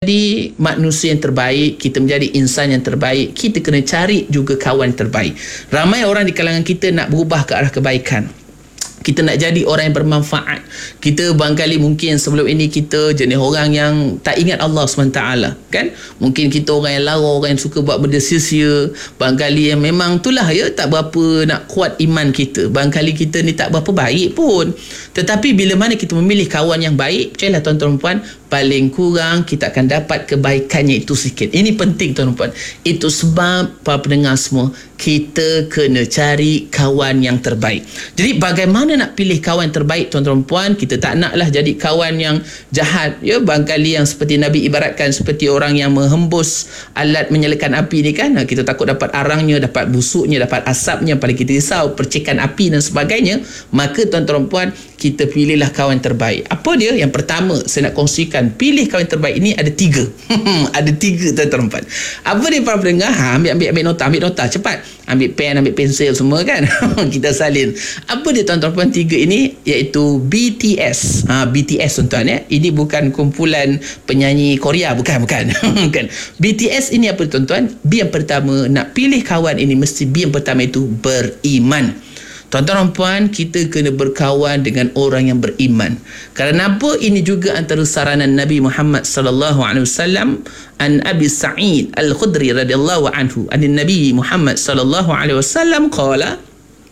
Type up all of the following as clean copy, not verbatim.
menjadi manusia yang terbaik, kita menjadi insan yang terbaik, kita kena cari juga kawan yang terbaik. Ramai orang di kalangan kita nak berubah ke arah kebaikan. Kita nak jadi orang yang bermanfaat. Kita barangkali mungkin sebelum ini kita jenis orang yang tak ingat Allah SWT, kan? Mungkin kita orang yang lara, orang yang suka buat benda sia-sia. Barangkali yang memang itulah ya, tak berapa nak kuat iman kita. Barangkali kita ni tak berapa baik pun. Tetapi bila mana kita memilih kawan yang baik, percayalah tuan-tuan dan puan, paling kurang kita akan dapat kebaikannya itu sikit. Ini penting tuan-tuan dan puan. Itu sebab para pendengar semua, kita kena cari kawan yang terbaik. Jadi bagaimana nak pilih kawan yang terbaik tuan-tuan dan puan? Kita tak naklah jadi kawan yang jahat, ya, barangkali yang seperti Nabi ibaratkan seperti orang yang menghembus alat menyalakan api ni kan. Kita takut dapat arangnya, dapat busuknya, dapat asapnya, paling kita risau percikan api dan sebagainya. Maka tuan-tuan dan puan, kita pilihlah kawan terbaik. Apa dia? Yang pertama saya nak kongsikan, pilih kawan terbaik ini ada 3. Ada 3 tuan-tuan dan puan. Apa dia para pendengar? Ambil nota cepat. Ambil pen, ambil pensel semua kan. Kita salin. Apa dia tuan-tuan dan puan 3 ini? Iaitu BTS. BTS tuan-tuan ya. Ini bukan kumpulan penyanyi Korea, bukan. Bukan. BTS ini apa tuan-tuan? B yang pertama, nak pilih kawan ini mesti B yang pertama itu beriman. Tuan-tuan dan puan, kita kena berkawan dengan orang yang beriman. Kerana apa? Ini juga antara saranan Nabi Muhammad sallallahu alaihi wasallam an Abi Sa'id Al-Khudri radhiyallahu anhu. An Nabi Muhammad sallallahu alaihi wasallam qala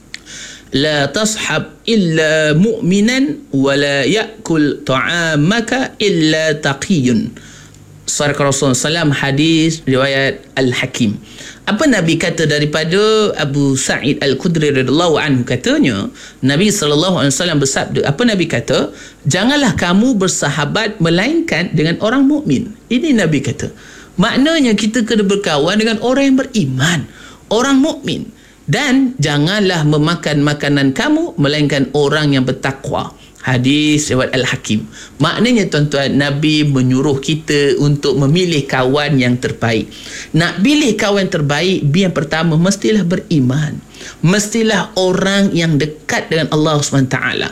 la tashab illa mu'minan wa la ya'kul ta'amaka illa taqiyun. Surah Rasulullah SAW, hadis riwayat Al-Hakim. Apa Nabi kata daripada Abu Sa'id Al-Khudri radhiyallahu anhu? Katanya Nabi SAW bersabda, apa Nabi kata? Janganlah kamu bersahabat melainkan dengan orang mukmin. Ini Nabi kata. Maknanya kita kena berkawan dengan orang yang beriman, orang mukmin. Dan janganlah memakan makanan kamu melainkan orang yang bertakwa. Hadis riwayat Al-Hakim. Maknanya tuan-tuan, Nabi menyuruh kita untuk memilih kawan yang terbaik. Nak pilih kawan terbaik, yang pertama mestilah beriman. Mestilah orang yang dekat dengan Allah SWT.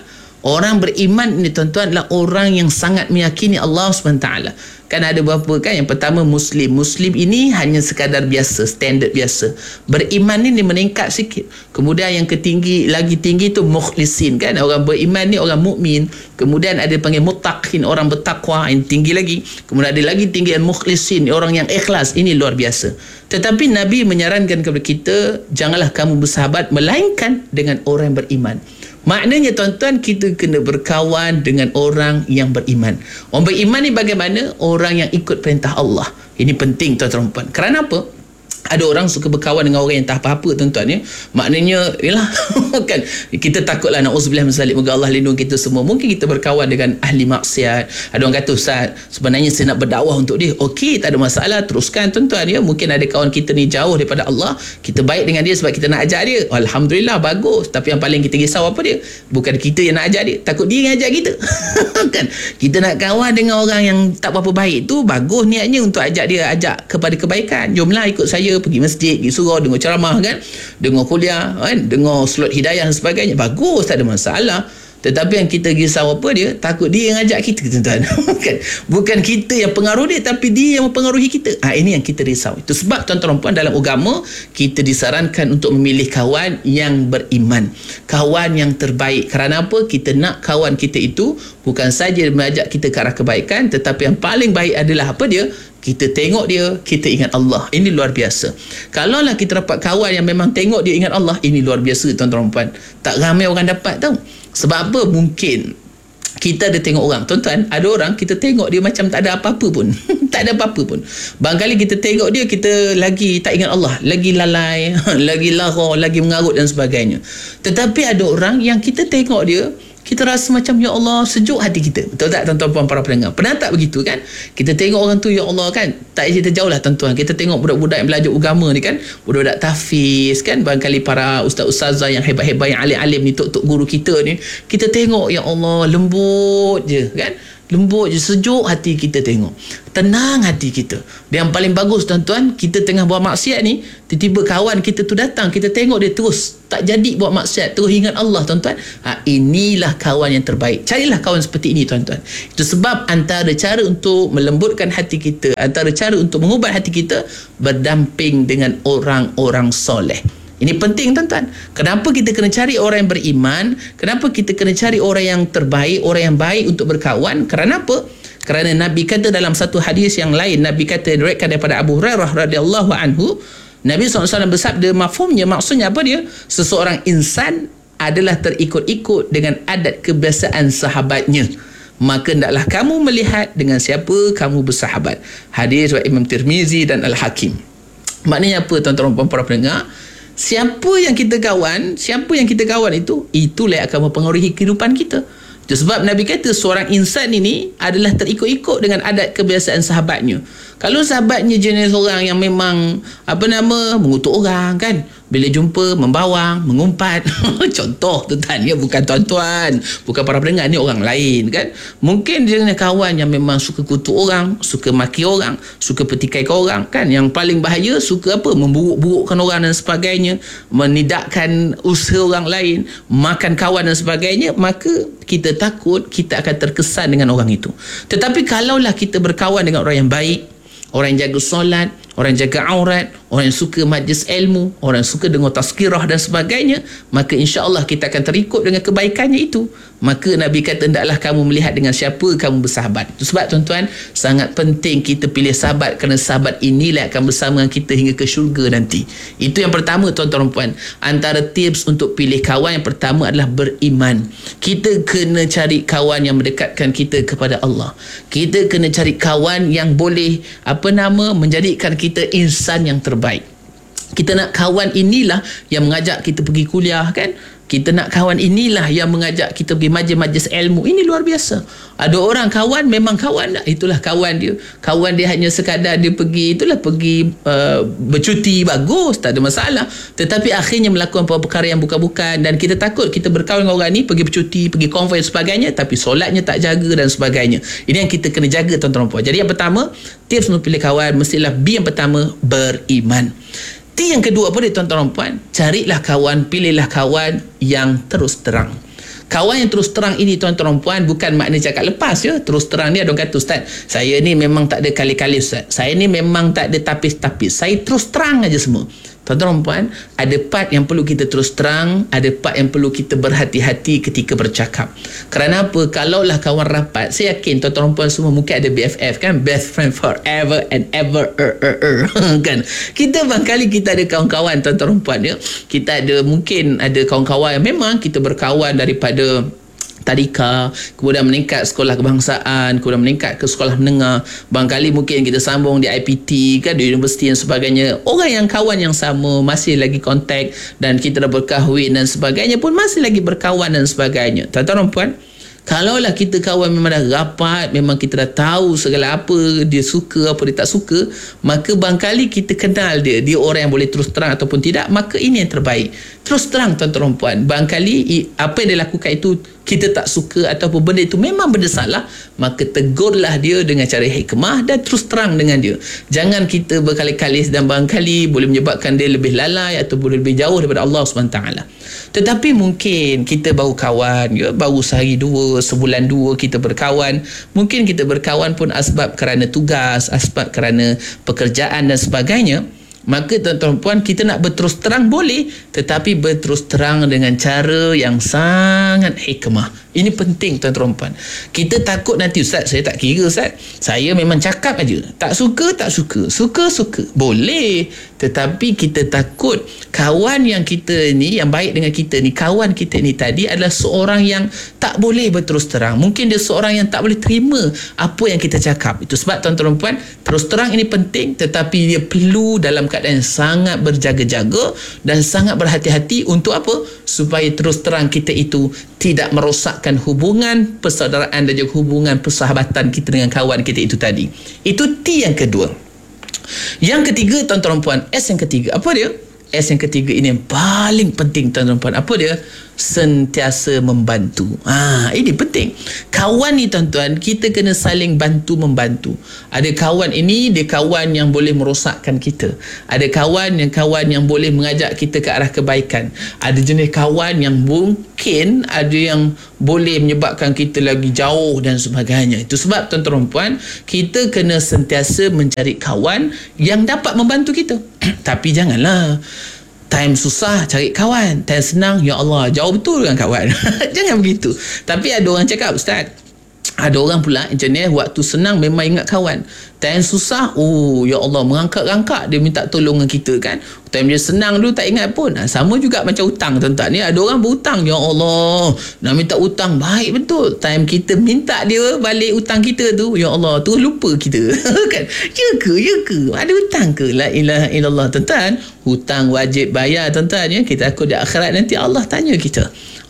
Orang beriman ini tuan-tuan adalah orang yang sangat meyakini Allah SWT. Kan ada berapa kan? Yang pertama Muslim. Muslim ini hanya sekadar biasa, standard biasa. Beriman ni meningkat sikit. Kemudian yang lagi tinggi tu mukhlisin kan? Orang beriman ni orang mukmin. Kemudian ada panggil muttaqin, orang bertakwa, yang tinggi lagi. Kemudian ada lagi tinggi yang mukhlisin, orang yang ikhlas. Ini luar biasa. Tetapi Nabi menyarankan kepada kita, janganlah kamu bersahabat melainkan dengan orang yang beriman. Maknanya tuan-tuan, kita kena berkawan dengan orang yang beriman. Orang beriman ni bagaimana? Orang yang ikut perintah Allah. Ini penting tuan-tuan dan puan. Kerana apa? Ada orang suka berkawan dengan orang yang tak apa-apa tuan-tuan ya. Maknanya yalah kan, kita takutlah na'udzubillah min zalik, moga Allah lindungi kita semua. Mungkin kita berkawan dengan ahli maksiat. Ada orang kata, Ustaz, sebenarnya saya nak berdakwah untuk dia. Okey, tak ada masalah, teruskan tuan-tuan ya. Mungkin ada kawan kita ni jauh daripada Allah, kita baik dengan dia sebab kita nak ajar dia. Alhamdulillah, bagus. Tapi yang paling kita risau apa dia? Bukan kita yang nak ajar dia, takut dia yang ajar kita. Kan? Kita nak kawan dengan orang yang tak berapa baik tu, bagus niatnya untuk ajak dia, ajak kepada kebaikan. Jomlah ikut saya pergi masjid, pergi surau, dengar ceramah kan, dengar kuliah kan, dengar slot hidayah dan sebagainya, bagus, tak ada masalah. Tetapi yang kita risau apa dia? Takut dia yang ajak kita tuan-tuan. Kan? Bukan kita yang pengaruh dia, tapi dia yang mempengaruhi kita. Ini yang kita risau. Itu sebab tuan-tuan dan puan, dalam agama kita disarankan untuk memilih kawan yang beriman, kawan yang terbaik. Kerana apa? Kita nak kawan kita itu bukan saja mengajak kita ke arah kebaikan, tetapi yang paling baik adalah apa dia? Kita tengok dia, kita ingat Allah. Ini luar biasa. Kalaulah kita dapat kawan yang memang tengok dia ingat Allah, ini luar biasa tuan-tuan dan puan. Tak ramai orang dapat tau. Sebab apa? Mungkin kita ada tengok orang. Tuan-tuan, ada orang kita tengok dia macam tak ada apa-apa pun. Tak ada apa-apa pun. Barangkali kita tengok dia, kita lagi tak ingat Allah, lagi lalai, lagi lara, lagi mengarut dan sebagainya. Tetapi ada orang yang kita tengok dia, kita rasa macam, ya Allah, sejuk hati kita. Betul tak tuan-tuan puan para pendengar? Pernah tak begitu kan? Kita tengok orang tu, ya Allah kan, tak cerita jauh lah tuan-tuan. Kita tengok budak-budak yang belajar agama ni kan, budak-budak tahfiz kan, barangkali para ustaz-ustazah yang hebat-hebat, yang alim-alim ni, tok-tok guru kita ni, kita tengok, ya Allah, lembut je kan. lembut je, sejuk hati kita tengok, tenang hati kita. Dan yang paling bagus tuan-tuan, kita tengah buat maksiat ni, tiba-tiba kawan kita tu datang, kita tengok dia terus tak jadi buat maksiat, terus ingat Allah tuan-tuan. Inilah kawan yang terbaik. Carilah kawan seperti ini tuan-tuan. Itu sebab antara cara untuk melembutkan hati kita, antara cara untuk mengubat hati kita, berdamping dengan orang-orang soleh. Ini penting tuan-tuan. Kenapa kita kena cari orang yang beriman? Kenapa kita kena cari orang yang terbaik, orang yang baik untuk berkawan? Kerana apa? Kerana Nabi kata dalam satu hadis yang lain, Nabi kata diriwayatkan daripada Abu Hurairah radhiyallahu anhu, Nabi SAW bersabda, mafhumnya, maksudnya apa dia? Seseorang insan adalah terikut-ikut dengan adat kebiasaan sahabatnya. Maka hendaklah kamu melihat dengan siapa kamu bersahabat. Hadis riwayat Imam Tirmizi dan Al-Hakim. Maknanya apa tuan-tuan dan para pendengar? Siapa yang kita kawan itu, itulah yang akan mempengaruhi kehidupan kita. Itu sebab Nabi kata seorang insan ini adalah terikut-ikut dengan adat kebiasaan sahabatnya. Kalau sahabatnya jenis orang yang memang mengutuk orang kan, bila jumpa membawang, mengumpat. Contoh tuan-tuan, ya, bukan tuan-tuan, bukan para pendengar, ni orang lain kan. Mungkin dia dengan kawan yang memang suka kutuk orang, suka maki orang, suka petikaikan orang kan. Yang paling bahaya suka memburuk-burukkan orang dan sebagainya, menidakkan usaha orang lain, makan kawan dan sebagainya. Maka kita takut kita akan terkesan dengan orang itu. Tetapi kalaulah kita berkawan dengan orang yang baik, orang yang jaga solat, orang yang jaga aurat, orang yang suka majlis ilmu, orang yang suka dengar tazkirah dan sebagainya, maka insya-Allah kita akan terikut dengan kebaikannya itu. Maka Nabi kata hendaklah kamu melihat dengan siapa kamu bersahabat. Itu sebab tuan-tuan, sangat penting kita pilih sahabat, kerana sahabat inilah akan bersama dengan kita hingga ke syurga nanti. Itu yang pertama tuan-tuan dan puan. Antara tips untuk pilih kawan yang pertama adalah beriman. Kita kena cari kawan yang mendekatkan kita kepada Allah. Kita kena cari kawan yang boleh menjadikan kita insan yang terbaik. Kita nak kawan inilah yang mengajak kita pergi kuliah kan. Kita nak kawan inilah yang mengajak kita pergi majlis ilmu. Ini luar biasa. Ada orang kawan memang kawan tak? Itulah kawan dia. Kawan dia hanya sekadar dia pergi bercuti, bagus, tak ada masalah. Tetapi akhirnya melakukan perkara yang bukan-bukan, dan kita takut kita berkawan dengan orang ni, pergi bercuti, pergi konvoy dan sebagainya, tapi solatnya tak jaga dan sebagainya. Ini yang kita kena jaga tuan-tuan dan puan. Jadi yang pertama, tips untuk pilih kawan mestilah B yang pertama, beriman. T yang kedua apa dia tuan-tuan dan puan? Carilah kawan, pilihlah kawan yang terus terang. Kawan yang terus terang ini tuan-tuan dan puan bukan makna cakap lepas ya. Terus terang ni ada orang kata, Ustaz, saya ni memang tak ada kali-kali Ustaz. Saya ni memang tak ada tapis-tapis. Saya terus terang aja semua. Tuan-tuan dan puan, ada part yang perlu kita terus terang, ada part yang perlu kita berhati-hati ketika bercakap. Kerana apa? Kalaulah kawan rapat, saya yakin tuan-tuan dan puan semua mungkin ada BFF kan, best friend forever and ever kan. Kita barangkali kita ada kawan-kawan tuan-tuan dan puan ya. Kita mungkin ada kawan-kawan yang memang kita berkawan daripada tadika, kemudian meningkat sekolah kebangsaan, kemudian meningkat ke sekolah menengah, barangkali mungkin kita sambung di IPT kan, di universiti dan sebagainya. Orang yang kawan yang sama masih lagi kontak, dan kita dah berkahwin dan sebagainya pun masih lagi berkawan dan sebagainya. Tuan-tuan dan puan, kalaulah kita kawan memang dah rapat, memang kita dah tahu segala apa dia suka, apa dia tak suka, maka barangkali kita kenal dia orang yang boleh terus terang ataupun tidak, maka ini yang terbaik. Terus terang tuan-tuan dan puan. Barangkali apa yang dia lakukan itu kita tak suka ataupun benda itu memang benda salah, maka tegurlah dia dengan cara hikmah dan terus terang dengan dia. Jangan kita berkali-kali dan barangkali boleh menyebabkan dia lebih lalai atau boleh lebih jauh daripada Allah SWT. Tetapi mungkin kita baru kawan ya, baru sehari dua, sebulan dua kita berkawan. Mungkin kita berkawan pun asbab kerana tugas, asbab kerana pekerjaan dan sebagainya. Maka tuan-tuan puan, kita nak berterus terang boleh, tetapi berterus terang dengan cara yang sangat hikmah. Ini penting tuan-tuan puan. Kita takut nanti, Ustaz, saya tak kira Ustaz, saya memang cakap aja, tak suka tak suka, suka boleh, tetapi kita takut kawan yang kita ni, yang baik dengan kita ni, kawan kita ni tadi adalah seorang yang tak boleh berterus terang. Mungkin dia seorang yang tak boleh terima apa yang kita cakap. Itu sebab tuan-tuan puan, terus terang ini penting, tetapi dia perlu dalam keadaan sangat berjaga-jaga dan sangat berhati-hati. Untuk apa? Supaya terus terang kita itu tidak merosakkan hubungan persaudaraan dan juga hubungan persahabatan kita dengan kawan kita itu tadi. Itu T yang kedua. Yang ketiga tuan-tuan puan, S yang ketiga, apa dia? S yang ketiga ini yang paling penting tuan-tuan dan puan. Apa dia? Sentiasa membantu. Ini penting. Kawan ni tuan-tuan, kita kena saling bantu membantu. Ada kawan ini, dia kawan yang boleh merosakkan kita. Ada kawan yang boleh mengajak kita ke arah kebaikan. Ada jenis kawan yang mungkin ada yang boleh menyebabkan kita lagi jauh dan sebagainya. Itu sebab tuan-tuan dan puan, kita kena sentiasa mencari kawan yang dapat membantu kita. Tapi janganlah time susah cari kawan, time senang ya Allah jauh betul kan kawan. Jangan begitu. Tapi ada orang cakap, Ustaz, ada orang pula jenis waktu senang memang ingat kawan, time susah ya Allah merangkak-rangkak dia minta tolong dengan kita kan. Time dia senang dulu tak ingat pun. Sama juga macam hutang tuan-tuan ni. Ada orang berhutang, ya Allah nak minta hutang baik betul, time kita minta dia balik hutang kita tu, ya Allah tu lupa kita. Kan? Ya ke ada hutang ke? La ilaha illallah tuan-tuan. Hutang wajib bayar tuan-tuan ya. Kita takut di akhirat nanti Allah tanya kita.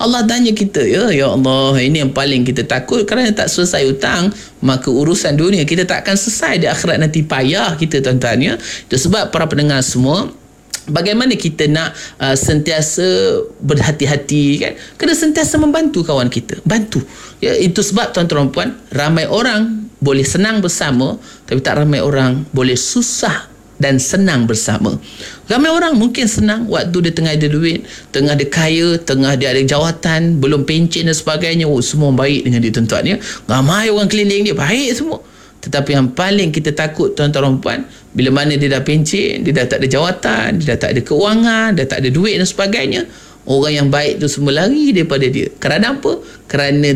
Ya Allah, ini yang paling kita takut. Kerana tak selesai hutang, maka urusan dunia kita tak akan selesai. Di akhirat nanti payah kita tuan-tuan ya. Itu sebab para pendengar semua, bagaimana kita nak sentiasa berhati-hati kan? Kena sentiasa membantu kawan kita. Bantu. Ya, itu sebab tuan-tuan dan puan, ramai orang boleh senang bersama, tapi tak ramai orang boleh susah dan senang bersama. Ramai orang mungkin senang waktu dia tengah ada duit, tengah dia kaya, tengah dia ada jawatan, belum pencen dan sebagainya. Semua baik dengan dia tuan-tuan ya. Ramai orang keliling dia baik semua. Tetapi yang paling kita takut tuan-tuan dan puan, bila mana dia dah pencen, dia dah tak ada jawatan, dia dah tak ada keuangan, dah tak ada duit dan sebagainya, orang yang baik tu semua lari daripada dia. Kerana apa? Kerana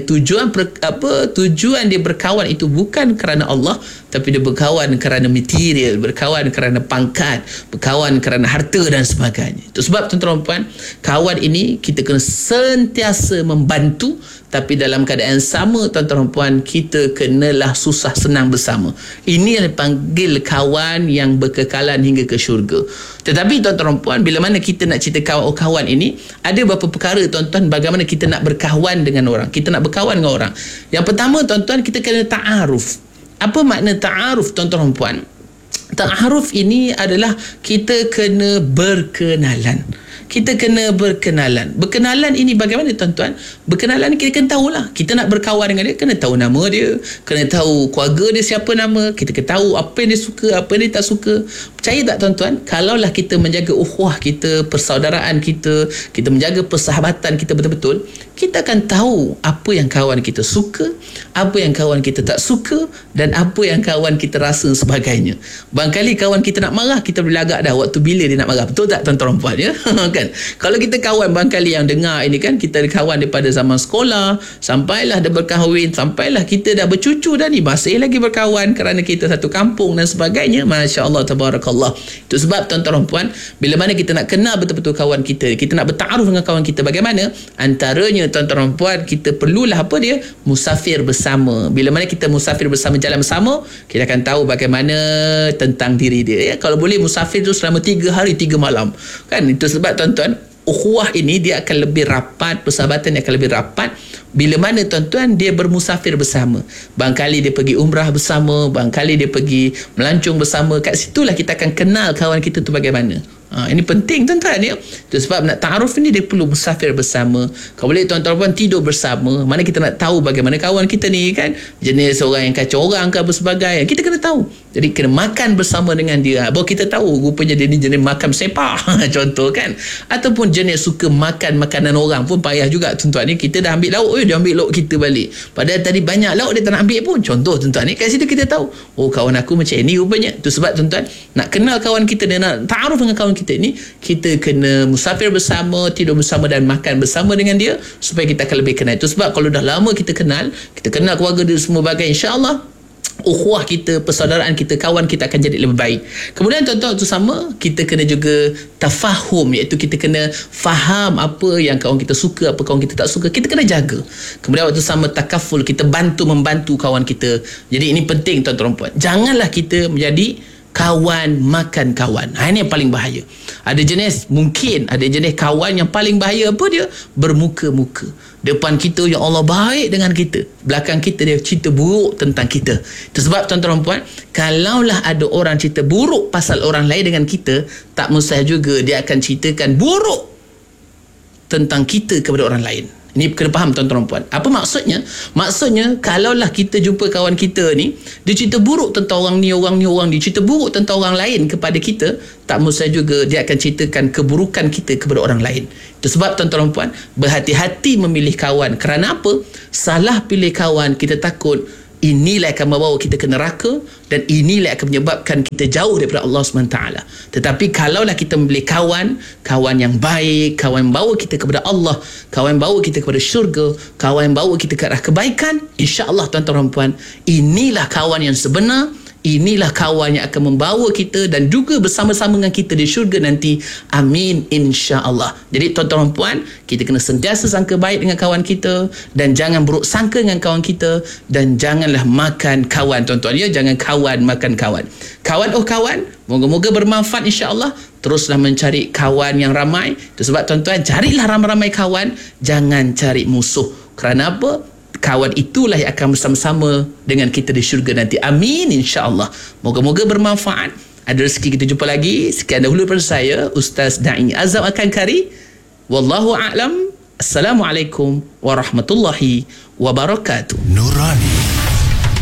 tujuan dia berkawan itu bukan kerana Allah, tapi dia berkawan kerana material, berkawan kerana pangkat, berkawan kerana harta dan sebagainya. Itu sebab tuan-tuan dan puan, kawan ini kita kena sentiasa membantu, tapi dalam keadaan sama tuan-tuan dan puan, kita kenalah susah senang bersama. Ini yang dipanggil kawan yang berkekalan hingga ke syurga. Tetapi tuan-tuan dan puan, bila mana kita nak cerita kawan ini, ada beberapa perkara tuan-tuan bagaimana kita nak berkawan dengan orang, kita nak berkawan dengan orang. Yang pertama tuan-tuan, kita kena ta'aruf. Apa makna ta'aruf tuan-tuan dan puan? Ta'aruf ini adalah kita kena berkenalan. Kita kena berkenalan. Berkenalan ini bagaimana tuan-tuan? Berkenalan kita kena tahulah. Kita nak berkawan dengan dia, kena tahu nama dia, kena tahu keluarga dia siapa nama, kita kena tahu apa yang dia suka, apa yang dia tak suka. Percaya tak tuan-tuan? Kalaulah kita menjaga ukhuwah kita, persaudaraan kita, kita menjaga persahabatan kita betul-betul, kita akan tahu apa yang kawan kita suka, apa yang kawan kita tak suka, dan apa yang kawan kita rasa sebagainya. Barangkali kawan kita nak marah, kita boleh lagak dah waktu bila dia nak marah. Betul tak tuan-tuan dan puan ya? Kan? Kalau kita kawan, barangkali yang dengar ini kan, kita ada kawan daripada zaman sekolah, sampailah dah berkahwin, sampailah kita dah bercucu dah ni, masih lagi berkawan kerana kita satu kampung dan sebagainya. Masya Allah, tabarakallah. Itu sebab tuan-tuan dan puan, bila mana kita nak kenal betul-betul kawan kita, kita nak bertaaruf dengan kawan kita, bagaimana? Antaranya tuan-tuan dan puan, kita perlulah apa dia? Musafir bersama. Bila mana kita musafir bersama, jalan bersama, kita akan tahu bagaimana tentang diri dia ya. Kalau boleh musafir tu selama 3 hari 3 malam kan. Itu sebab tuan-tuan, ukhuwah ini dia akan lebih rapat, persahabatan dia akan lebih rapat bila mana tuan-tuan dia bermusafir bersama. Barangkali dia pergi umrah bersama, barangkali dia pergi melancong bersama. Kat situlah kita akan kenal kawan kita tu bagaimana. Ini penting tuan-tuan ya. Itu sebab nak ta'aruf ini dia perlu musafir bersama. Kalau boleh tuan-tuan pun tidur bersama. Mana kita nak tahu bagaimana kawan kita ni kan, jenis orang yang kacau orang ke apa sebagainya, kita kena tahu. Jadi kena makan bersama dengan dia. Baru kita tahu rupanya dia ni jenis makan sepah. Contoh kan. Ataupun jenis suka makan makanan orang pun payah juga tuan-tuan ni. Kita dah ambil lauk, dia ambil lauk kita balik. Padahal tadi banyak lauk dia tak nak ambil pun. Contoh tuan-tuan ni. Kat situ kita tahu, oh kawan aku macam ni rupanya. Itu sebab tuan-tuan, nak kenal kawan kita dan nak ta'aruf dengan kawan kita ni, kita kena musafir bersama, tidur bersama dan makan bersama dengan dia, supaya kita akan lebih kenal. Itu sebab kalau dah lama kita kenal keluarga dia semua bagai, insya-Allah ukhuwah kita, persaudaraan kita, kawan kita akan jadi lebih baik. Kemudian tuan-tuan, itu sama, kita kena juga tafahum, iaitu kita kena faham apa yang kawan kita suka, apa kawan kita tak suka, kita kena jaga. Kemudian waktu sama takaful, kita membantu kawan kita. Jadi ini penting tuan-tuan puan. Janganlah kita menjadi kawan makan kawan. Ini yang paling bahaya. Mungkin ada jenis kawan yang paling bahaya apa dia? Bermuka-muka. Depan kita, ya Allah baik dengan kita, belakang kita dia cerita buruk tentang kita. Itu sebab tuan-tuan dan puan, kalaulah ada orang cerita buruk pasal orang lain dengan kita, tak mustahil juga dia akan ceritakan buruk tentang kita kepada orang lain. Ini kena faham tuan-tuan dan puan. Apa maksudnya? Maksudnya kalaulah kita jumpa kawan kita ni, dia cerita buruk tentang orang ni, dia cerita buruk tentang orang lain kepada kita, tak mustahil juga dia akan ceritakan keburukan kita kepada orang lain. Itu sebab tuan-tuan dan puan, berhati-hati memilih kawan. Kerana apa? Salah pilih kawan, kita takut inilah akan membawa kita ke neraka, dan inilah akan menyebabkan kita jauh daripada Allah SWT. Tetapi kalaulah kita memilih kawan yang baik, kawan yang bawa kita kepada Allah, kawan yang bawa kita kepada syurga, kawan yang bawa kita ke arah kebaikan, insya-Allah tuan-tuan dan puan, inilah kawan yang sebenar. Inilah kawan yang akan membawa kita dan juga bersama-sama dengan kita di syurga nanti. Amin, insya-Allah. Jadi tuan-tuan dan puan, kita kena sentiasa sangka baik dengan kawan kita, dan jangan buruk sangka dengan kawan kita, dan janganlah makan kawan tuan-tuan ya. Jangan kawan makan kawan. Kawan, moga-moga bermanfaat insya-Allah. Teruslah mencari kawan yang ramai. Itu sebab tuan-tuan, carilah ramai-ramai kawan, jangan cari musuh. Kerana apa? Kawan itulah yang akan bersama-sama dengan kita di syurga nanti. Amin, insya-Allah. Moga-moga bermanfaat. Ada rezeki kita jumpa lagi. Sekian dahulu daripada saya, Ustaz Da'i Azam Al-Kari. Wallahu a'lam. Assalamualaikum warahmatullahi wabarakatuh. Nurani